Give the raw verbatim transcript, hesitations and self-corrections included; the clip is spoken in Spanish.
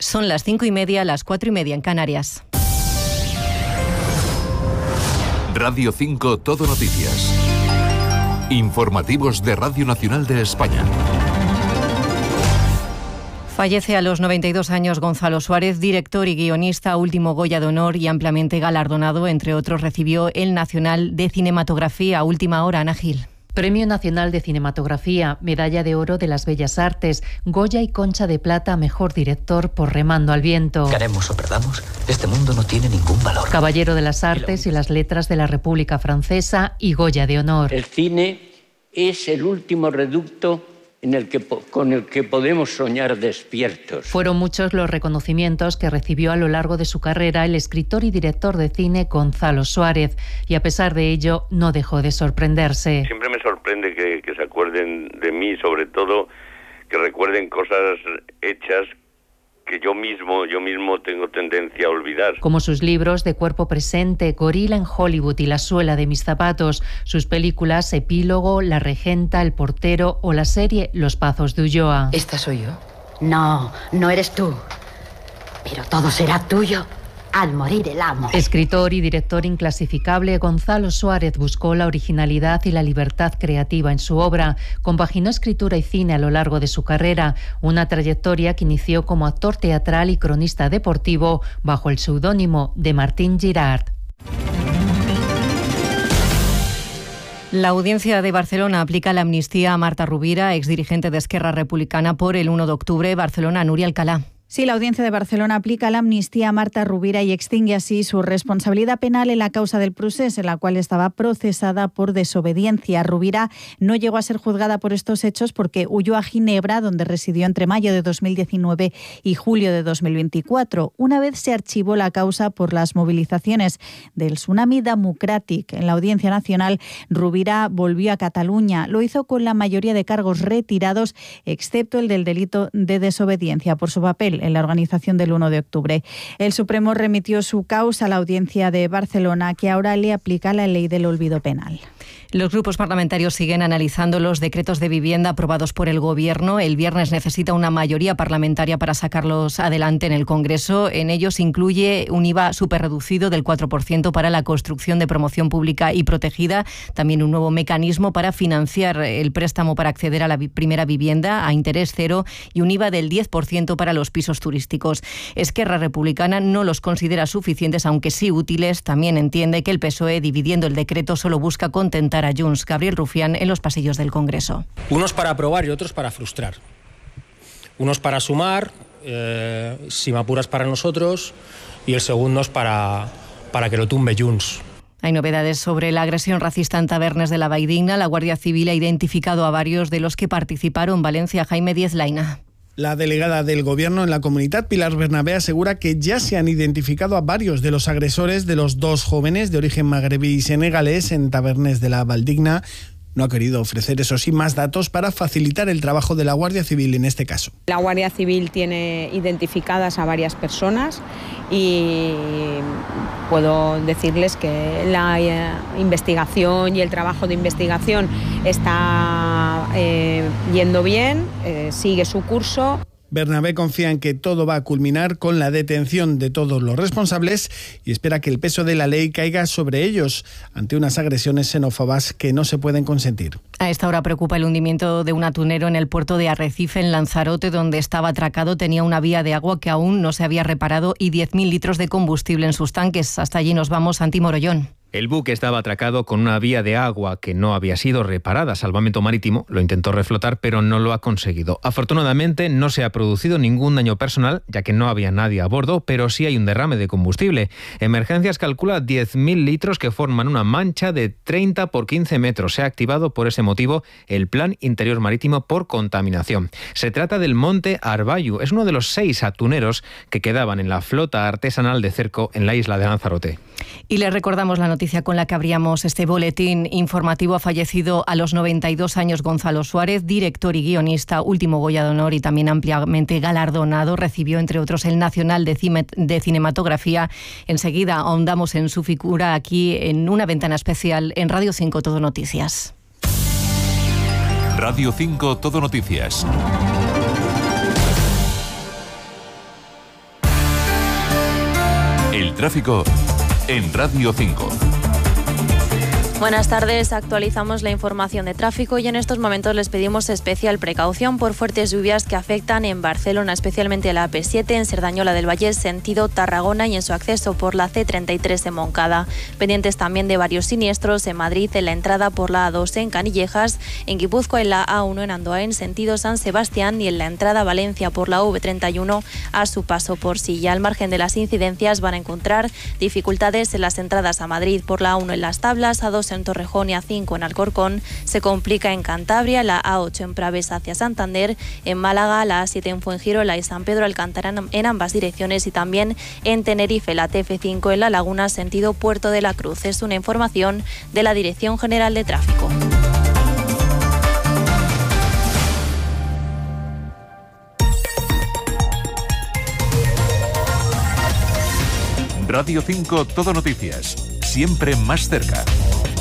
Son las cinco y media, las cuatro y media en Canarias. Radio cinco Todo Noticias. Informativos de Radio Nacional de España. Fallece a los noventa y dos años Gonzalo Suárez, director y guionista, último Goya de Honor y ampliamente galardonado. Entre otros, recibió el Nacional de Cinematografía. Última hora, Ana Gil. Premio Nacional de Cinematografía, Medalla de Oro de las Bellas Artes, Goya y Concha de Plata a Mejor Director por Remando al Viento. Ganemos o perdamos, este mundo no tiene ningún valor. Caballero de las Artes y las Letras de la República Francesa y Goya de Honor. El cine es el último reducto en el que, con el que podemos soñar despiertos. Fueron muchos los reconocimientos que recibió a lo largo de su carrera el escritor y director de cine Gonzalo Suárez, y a pesar de ello no dejó de sorprenderse. Siempre me sorprende que, que se acuerden de mí, sobre todo que recuerden cosas hechas que yo mismo, yo mismo tengo tendencia a olvidar. Como sus libros De Cuerpo Presente, Gorila en Hollywood y La Suela de Mis Zapatos, sus películas Epílogo, La Regenta, El Portero o la serie Los Pazos de Ulloa. ¿Esta soy yo? No, no eres tú. Pero todo será tuyo al morir el amo. Escritor y director inclasificable, Gonzalo Suárez buscó la originalidad y la libertad creativa en su obra. Compaginó escritura y cine a lo largo de su carrera, una trayectoria que inició como actor teatral y cronista deportivo bajo el seudónimo de Martín Girard. La Audiencia de Barcelona aplica la amnistía a Marta Rovira, exdirigente de Esquerra Republicana, por el uno de octubre. Barcelona, Núria Alcalá. Sí, la Audiencia de Barcelona aplica la amnistía a Marta Rovira y extingue así su responsabilidad penal en la causa del Procés, en la cual estaba procesada por desobediencia. Rovira no llegó a ser juzgada por estos hechos porque huyó a Ginebra, donde residió entre mayo de dos mil diecinueve y julio de dos mil veinticuatro. Una vez se archivó la causa por las movilizaciones del Tsunami Democràtic en la Audiencia Nacional, Rovira volvió a Cataluña. Lo hizo con la mayoría de cargos retirados, excepto el del delito de desobediencia por su papel en la organización del uno de octubre. El Supremo remitió su causa a la Audiencia de Barcelona, que ahora le aplica la ley del olvido penal. Los grupos parlamentarios siguen analizando los decretos de vivienda aprobados por el Gobierno. El viernes necesita una mayoría parlamentaria para sacarlos adelante en el Congreso. En ellos incluye un I V A superreducido del cuatro por ciento para la construcción de promoción pública y protegida, también un nuevo mecanismo para financiar el préstamo para acceder a la primera vivienda a interés cero y un I V A del diez por ciento para los pisos turísticos. Esquerra Republicana no los considera suficientes, aunque sí útiles. También entiende que el P S O E, dividiendo el decreto, solo busca contentar a Junts. Gabriel Rufián en los pasillos del Congreso. Unos para aprobar y otros para frustrar. Unos para sumar, eh, si me apuras para nosotros, y el segundo es para, para que lo tumbe Junts. Hay novedades sobre la agresión racista en Tabernes de la Valldigna. La Guardia Civil ha identificado a varios de los que participaron. Valencia, Jaime Díez Laina. La delegada del Gobierno en la comunidad, Pilar Bernabé, asegura que ya se han identificado a varios de los agresores de los dos jóvenes de origen magrebí y senegalés en Tabernes de la Valldigna. No ha querido ofrecer, eso sí, más datos para facilitar el trabajo de la Guardia Civil en este caso. La Guardia Civil tiene identificadas a varias personas y puedo decirles que la eh, investigación y el trabajo de investigación está eh, yendo bien, eh, sigue su curso. Bernabé confía en que todo va a culminar con la detención de todos los responsables y espera que el peso de la ley caiga sobre ellos ante unas agresiones xenófobas que no se pueden consentir. A esta hora preocupa el hundimiento de un atunero en el puerto de Arrecife, en Lanzarote, donde estaba atracado. Tenía una vía de agua que aún no se había reparado y diez mil litros de combustible en sus tanques. Hasta allí nos vamos, Santi Morollón. El buque estaba atracado con una vía de agua que no había sido reparada. Salvamento Marítimo lo intentó reflotar, pero no lo ha conseguido. Afortunadamente no se ha producido ningún daño personal, ya que no había nadie a bordo, pero sí hay un derrame de combustible. Emergencias calcula diez mil litros que forman una mancha de treinta por quince metros. Se ha activado por ese motivo el Plan Interior Marítimo por contaminación. Se trata del Monte Arbayu. Es uno de los seis atuneros que quedaban en la flota artesanal de cerco en la isla de Lanzarote. Y les recordamos la noticia con la que abríamos este boletín informativo. Ha fallecido a los noventa y dos años Gonzalo Suárez, director y guionista, último Goya de Honor y también ampliamente galardonado. Recibió, entre otros, el Nacional de, Cime- de Cinematografía. Enseguida ahondamos en su figura aquí en una ventana especial en Radio cinco Todo Noticias. Radio cinco Todo Noticias. tráfico en Radio cinco. Buenas tardes, actualizamos la información de tráfico y en estos momentos les pedimos especial precaución por fuertes lluvias que afectan en Barcelona, especialmente la A P siete en Cerdañola del Vallés, sentido Tarragona y en su acceso por la C treinta y tres en Moncada. Pendientes también de varios siniestros en Madrid, en la entrada por la A dos en Canillejas, en Guipúzcoa en la A uno en Andoain, sentido San Sebastián y en la entrada a Valencia por la V treinta y uno a su paso por Silla. Al margen de las incidencias van a encontrar dificultades en las entradas a Madrid por la A uno en Las Tablas, A dos en Torrejón y A cinco en Alcorcón, se complica en Cantabria, la A ocho en Pravés hacia Santander, en Málaga, la A siete en Fuengirola y San Pedro Alcántara en ambas direcciones y también en Tenerife, la T F cinco en La Laguna, sentido Puerto de la Cruz. Es una información de la Dirección General de Tráfico. Radio cinco Todo Noticias, siempre más cerca.